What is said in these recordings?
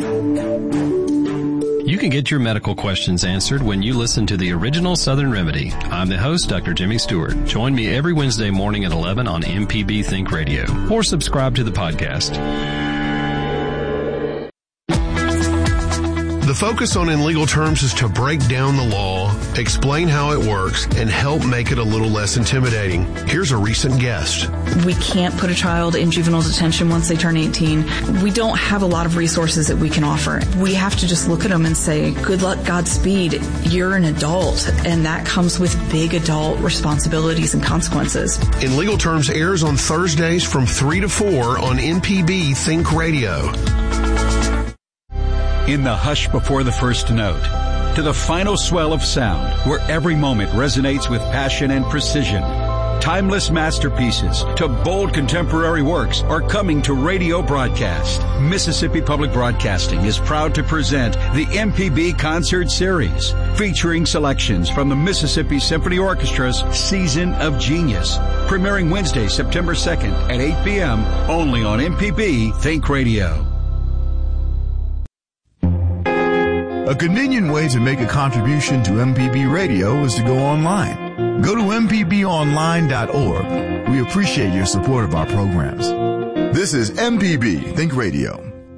You can get your medical questions answered when you listen to the original Southern Remedy. I'm the host, Dr. Jimmy Stewart. Join me every Wednesday morning at 11 on MPB Think Radio, or subscribe to the podcast. The focus on In Legal Terms is to break down the law, explain how it works, and help make it a little less intimidating. Here's a recent guest. We can't put a child in juvenile detention once they turn 18. We don't have a lot of resources that we can offer. We have to just look at them and say, good luck, Godspeed. You're an adult, and that comes with big adult responsibilities and consequences. In Legal Terms airs on Thursdays from 3 to 4 on MPB Think Radio. In the hush before the first note, to the final swell of sound, where every moment resonates with passion and precision, timeless masterpieces to bold contemporary works are coming to radio broadcast. Mississippi Public Broadcasting is proud to present the MPB Concert Series, featuring selections from the Mississippi Symphony Orchestra's Season of Genius, premiering Wednesday, September 2nd at 8 p.m. only on MPB Think Radio. A convenient way to make a contribution to MPB Radio is to go online. Go to mpbonline.org. We appreciate your support of our programs. This is MPB Think Radio.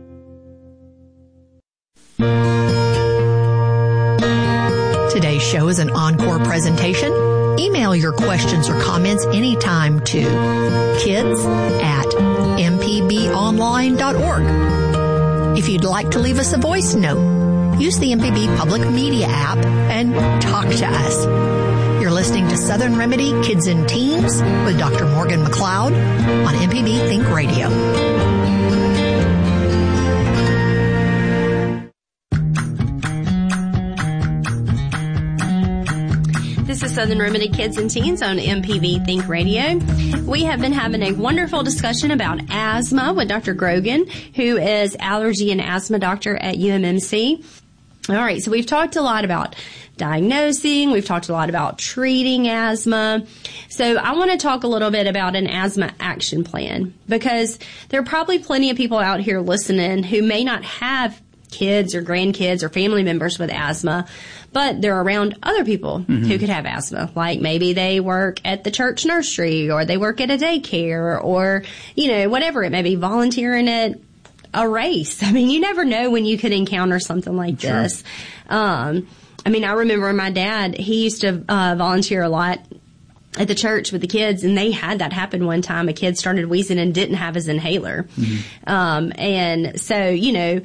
Today's show is an encore presentation. Email your questions or comments anytime to kids@mpbonline.org. If you'd like to leave us a voice note, use the MPB Public Media app and talk to us. You're listening to Southern Remedy Kids and Teens with Dr. Morgan McLeod on MPB Think Radio. This is Southern Remedy Kids and Teens on MPB Think Radio. We have been having a wonderful discussion about asthma with Dr. Grogan, who is allergy and asthma doctor at UMMC. All right, so we've talked a lot about diagnosing. We've talked a lot about treating asthma. So I want to talk a little bit about an asthma action plan, because there are probably plenty of people out here listening who may not have kids or grandkids or family members with asthma, but they're around other people who could have asthma. Like maybe they work at the church nursery, or they work at a daycare, or, you know, whatever it may be, volunteering at a race. I mean, you never know when you could encounter something like this. I mean, I remember my dad, he used to volunteer a lot at the church with the kids, and they had that happen one time. A kid started wheezing and didn't have his inhaler. And so, you know,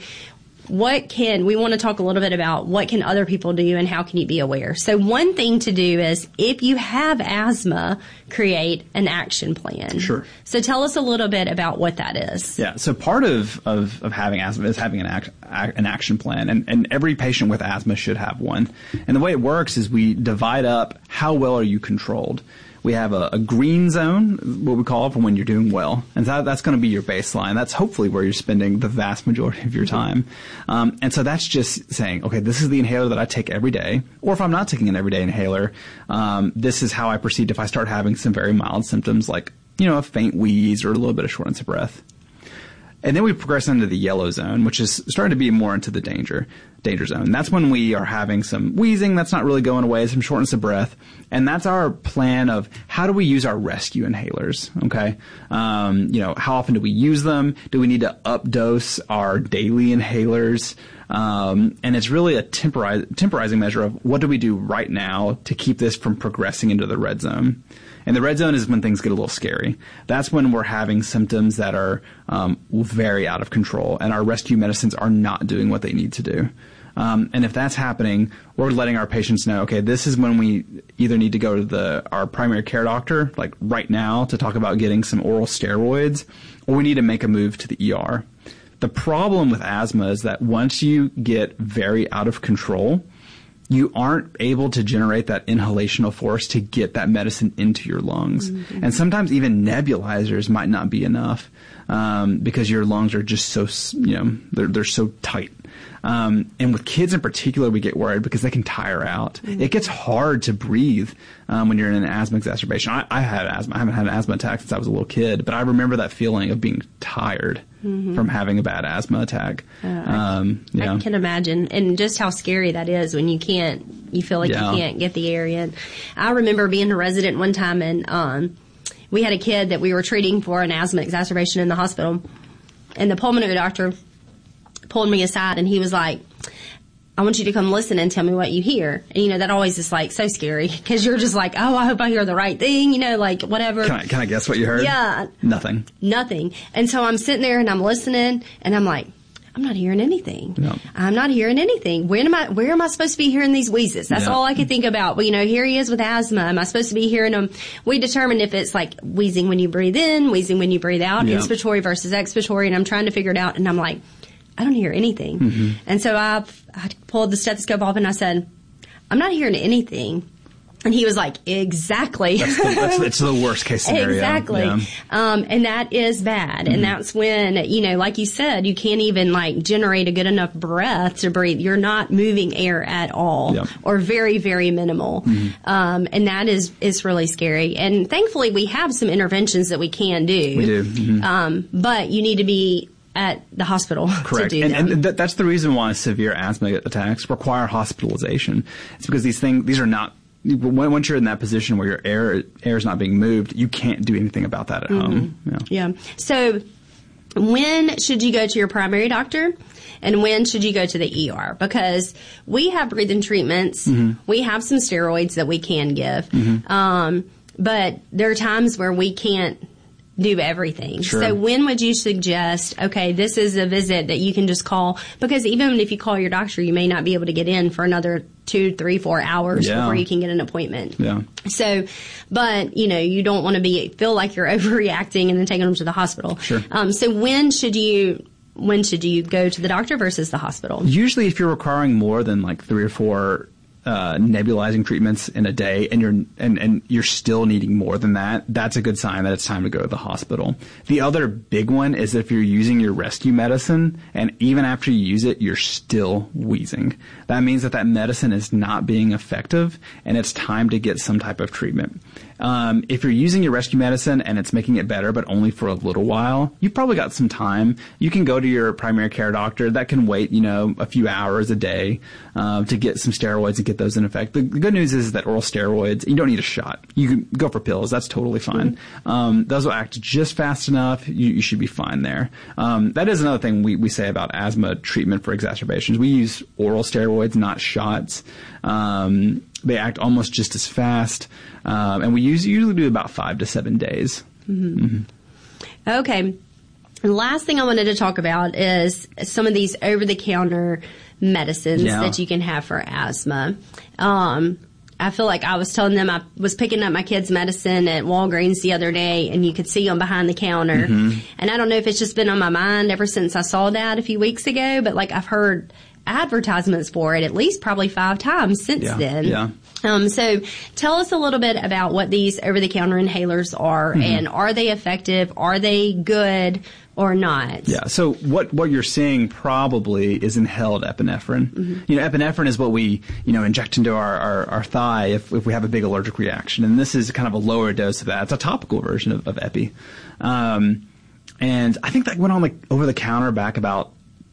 we want to talk a little bit about what can other people do and how can you be aware. So one thing to do is, if you have asthma, create an action plan. Sure. So tell us a little bit about what that is. Yeah. So part of having asthma is having an action plan, and every patient with asthma should have one. And the way it works is we divide up how well are you controlled. We have a green zone, what we call it, for when you're doing well. And that's going to be your baseline. That's hopefully where you're spending the vast majority of your time. And so that's just saying, okay, this is the inhaler that I take every day. Or if I'm not taking an everyday inhaler, this is how I proceed if I start having some very mild symptoms like, you know, a faint wheeze or a little bit of shortness of breath. And then we progress into the yellow zone, which is starting to be more into the danger zone. That's when we are having some wheezing that's not really going away, some shortness of breath. And that's our plan of how do we use our rescue inhalers, okay? You know, how often do we use them? Do we need to updose our daily inhalers? And it's really a temporizing measure of what do we do right now to keep this from progressing into the red zone. And the red zone is when things get a little scary. That's when we're having symptoms that are very out of control, and our rescue medicines are not doing what they need to do. And if that's happening, we're letting our patients know, okay, this is when we either need to go to our primary care doctor, like right now, to talk about getting some oral steroids, or we need to make a move to the ER. The problem with asthma is that once you get very out of control, you aren't able to generate that inhalational force to get that medicine into your lungs. Mm-hmm. And sometimes even nebulizers might not be enough because your lungs are just so, you know, they're so tight. And with kids in particular, we get worried because they can tire out. It gets hard to breathe when you're in an asthma exacerbation. I had asthma. I haven't had an asthma attack since I was a little kid, but I remember that feeling of being tired from having a bad asthma attack. I can imagine, and just how scary that is when you feel like you can't get the air in. I remember being a resident one time, and we had a kid that we were treating for an asthma exacerbation in the hospital, and the pulmonary doctor pulled me aside, and he was like, I want you to come listen and tell me what you hear. And, that always is, like, so scary, because you're just like, oh, I hope I hear the right thing, like, whatever. Can I guess what you heard? Yeah. Nothing. And so I'm sitting there, and I'm listening, and I'm like, I'm not hearing anything. No. I'm not hearing anything. Where am I supposed to be hearing these wheezes? That's all I could think about. But, here he is with asthma. Am I supposed to be hearing them? We determined if it's like wheezing when you breathe in, wheezing when you breathe out, inspiratory versus expiratory, and I'm trying to figure it out, and I'm like, I don't hear anything. And so I pulled the stethoscope off and I said, I'm not hearing anything. And he was like, exactly. It's the worst case scenario. Exactly. Yeah. And that is bad. And that's when, like you said, you can't even generate a good enough breath to breathe. You're not moving air at all or very, very minimal. And that is really scary. And thankfully we have some interventions that we can do. We do. But you need to be at the hospital. Correct. To do that. And that's the reason why severe asthma attacks require hospitalization. It's because these are not, once you're in that position where your air is not being moved, you can't do anything about that at home. Yeah. So when should you go to your primary doctor? And when should you go to the ER? Because we have breathing treatments. We have some steroids that we can give. But there are times where we can't do everything. Sure. So when would you suggest, okay, this is a visit that you can just call? Because even if you call your doctor, you may not be able to get in for another 2, 3, 4 hours before you can get an appointment. Yeah. So, but, you don't want to feel like you're overreacting and then taking them to the hospital. Sure. So when should you go to the doctor versus the hospital? Usually if you're requiring more than 3 or 4 nebulizing treatments in a day, and you're still needing more than that, that's a good sign that it's time to go to the hospital. The other big one is if you're using your rescue medicine, and even after you use it, you're still wheezing. That means that medicine is not being effective, and it's time to get some type of treatment. If you're using your rescue medicine and it's making it better, but only for a little while, you've probably got some time. You can go to your primary care doctor. That can wait, a few hours a day to get some steroids and get those in effect. The good news is that oral steroids, you don't need a shot. You can go for pills. That's totally fine. Those will act just fast enough. You should be fine there. That is another thing we say about asthma treatment for exacerbations. We use oral steroids, not shots. They act almost just as fast, and we usually do about 5 to 7 days. Okay. The last thing I wanted to talk about is some of these over-the-counter medicines that you can have for asthma. I feel like I was telling them I was picking up my kids' medicine at Walgreens the other day, and you could see them behind the counter. And I don't know if it's just been on my mind ever since I saw that a few weeks ago, but I've heard advertisements for it at least probably 5 times since then. So tell us a little bit about what these over-the-counter inhalers are, and are they effective? Are they good or not? Yeah. So what you're seeing probably is inhaled epinephrine. Epinephrine is what we, inject into our thigh if we have a big allergic reaction. And this is kind of a lower dose of that. It's a topical version of epi. And I think that went on over the counter back about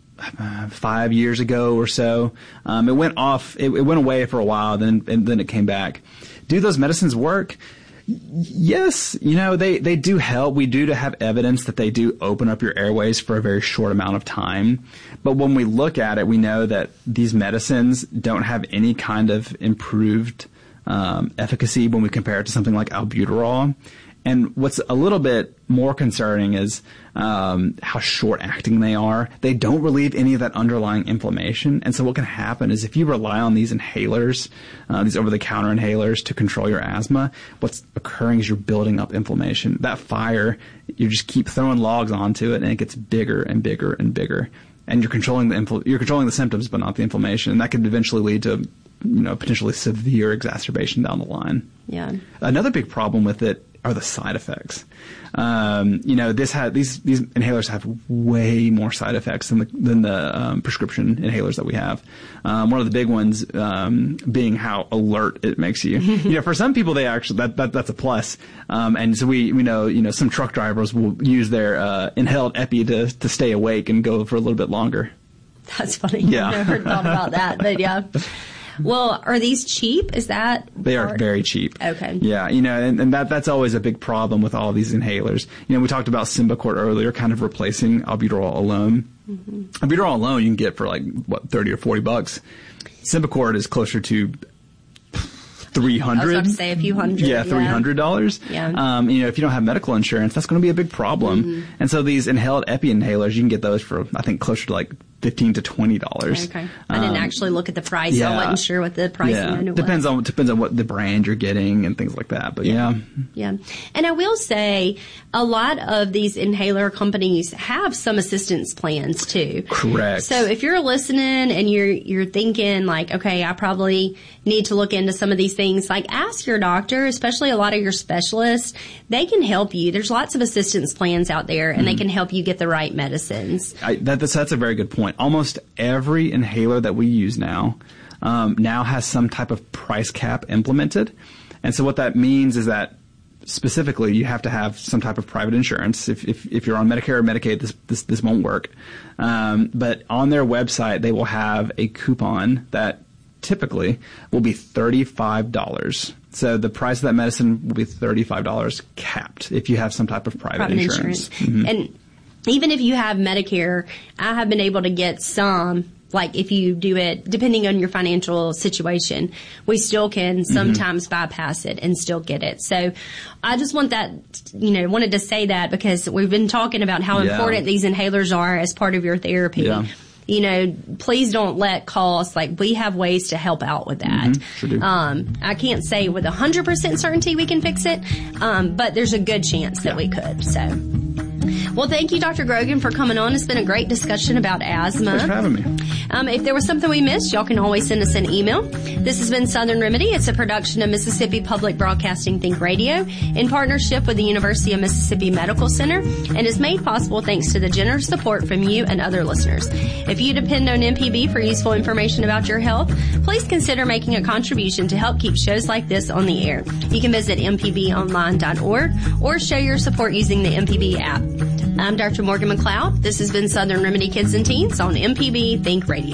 5 years ago or so. It went off. It went away for a while, and then it came back. Do those medicines work? Yes, they do help. We do have evidence that they do open up your airways for a very short amount of time. But when we look at it, we know that these medicines don't have any kind of improved efficacy when we compare it to something like albuterol. And what's a little bit more concerning is how short-acting they are. They don't relieve any of that underlying inflammation. And so what can happen is if you rely on these inhalers, these over-the-counter inhalers to control your asthma, what's occurring is you're building up inflammation. That fire, you just keep throwing logs onto it, and it gets bigger and bigger and bigger. And you're controlling the symptoms, but not the inflammation. And that could eventually lead to potentially severe exacerbation down the line. Yeah. Another big problem with it are the side effects. These inhalers have way more side effects than the prescription inhalers that we have. One of the big ones being how alert it makes you. For some people, they actually that's a plus. And so we know some truck drivers will use their inhaled epi to stay awake and go for a little bit longer. That's funny. Yeah. I've never thought about that, but yeah. Well, are these cheap? Is that They are very cheap. Okay. Yeah, and that's always a big problem with all these inhalers. We talked about Symbicort earlier, kind of replacing albuterol alone. Mm-hmm. Albuterol alone you can get for $30 or $40. Symbicort is closer to $300. I was about to say a few hundred. Yeah, $300. Yeah. If you don't have medical insurance, that's going to be a big problem. Mm-hmm. And so these inhaled epi inhalers, you can get those for, I think, closer to $15 to $20. Okay. I didn't actually look at the price. Yeah. I wasn't sure what the price was. Depends on what the brand you're getting and things like that. But yeah. And I will say a lot of these inhaler companies have some assistance plans too. Correct. So if you're listening and you're thinking okay, I probably need to look into some of these things, ask your doctor, especially a lot of your specialists. They can help you. There's lots of assistance plans out there, and they can help you get the right medicines. That's a very good point. Almost every inhaler that we use now has some type of price cap implemented. And so what that means is that specifically you have to have some type of private insurance. If you're on Medicare or Medicaid, this won't work. But on their website, they will have a coupon that typically will be $35. So the price of that medicine will be $35 capped if you have some type of private insurance. Mm-hmm. And even if you have Medicare, I have been able to get some, if you do it, depending on your financial situation, we still can sometimes bypass it and still get it. So I just wanted to say that because we've been talking about how important these inhalers are as part of your therapy. Yeah. Please don't let costs, we have ways to help out with that. Mm-hmm. Sure do. I can't say with 100% certainty we can fix it, but there's a good chance that we could. So. Well, thank you, Dr. Grogan, for coming on. It's been a great discussion about asthma. Thanks for having me. If there was something we missed, y'all can always send us an email. This has been Southern Remedy. It's a production of Mississippi Public Broadcasting Think Radio in partnership with the University of Mississippi Medical Center and is made possible thanks to the generous support from you and other listeners. If you depend on MPB for useful information about your health, please consider making a contribution to help keep shows like this on the air. You can visit mpbonline.org or show your support using the MPB app. I'm Dr. Morgan McLeod. This has been Southern Remedy Kids and Teens on MPB Think Radio.